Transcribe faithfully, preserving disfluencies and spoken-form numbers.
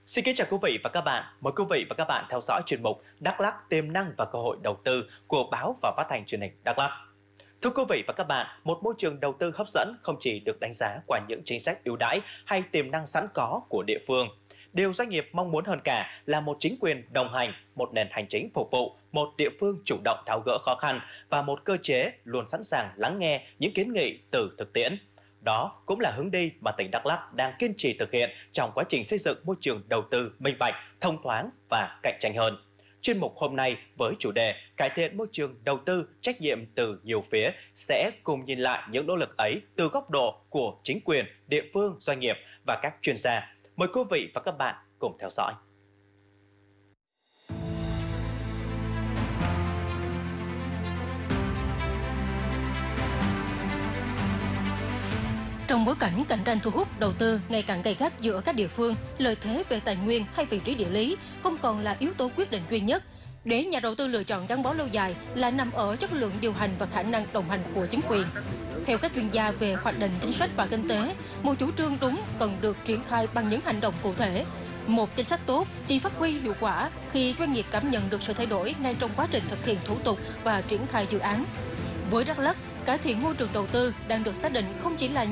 Xin kính chào quý vị và các bạn. Mời quý vị và các bạn theo dõi chuyên mục Đắk Lắk tiềm năng và cơ hội đầu tư của báo và phát thanh truyền hình Đắk Lắk. Thưa quý vị và các bạn, một môi trường đầu tư hấp dẫn không chỉ được đánh giá qua những chính sách ưu đãi hay tiềm năng sẵn có của địa phương. Điều doanh nghiệp mong muốn hơn cả là một chính quyền đồng hành, một nền hành chính phục vụ, một địa phương chủ động tháo gỡ khó khăn và một cơ chế luôn sẵn sàng lắng nghe những kiến nghị từ thực tiễn. Đó cũng là hướng đi mà tỉnh Đắk Lắk đang kiên trì thực hiện trong quá trình xây dựng môi trường đầu tư minh bạch, thông thoáng và cạnh tranh hơn. Chuyên mục hôm nay với chủ đề cải thiện môi trường đầu tư trách nhiệm từ nhiều phía sẽ cùng nhìn lại những nỗ lực ấy từ góc độ của chính quyền, địa phương, doanh nghiệp và các chuyên gia. Mời quý vị và các bạn cùng theo dõi. Trong bối cảnh cạnh tranh thu hút đầu tư ngày càng gay gắt giữa các địa phương, lợi thế về tài nguyên hay vị trí địa lý không còn là yếu tố quyết định duy nhất. Để nhà đầu tư lựa chọn gắn bó lâu dài là nằm ở chất lượng điều hành và khả năng đồng hành của chính quyền. Theo các chuyên gia về hoạch định chính sách và kinh tế, một chủ trương đúng cần được triển khai bằng những hành động cụ thể. Một chính sách tốt chỉ phát huy hiệu quả khi doanh nghiệp cảm nhận được sự thay đổi ngay trong quá trình thực hiện thủ tục và triển khai dự án. Với Đắk Lắk, cải thiện môi trường đầu tư đang được xác định không chỉ là